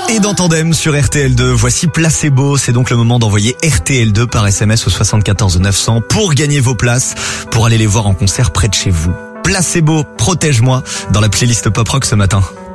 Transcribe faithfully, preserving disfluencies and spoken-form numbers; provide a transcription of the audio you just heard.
Et dans Tandem sur R T L deux, voici Placebo. C'est donc le moment d'envoyer R T L deux par S M S au soixante-quatorze neuf cents pour gagner vos places pour aller les voir en concert près de chez vous. Placebo, protège-moi dans la playlist Pop Rock ce matin.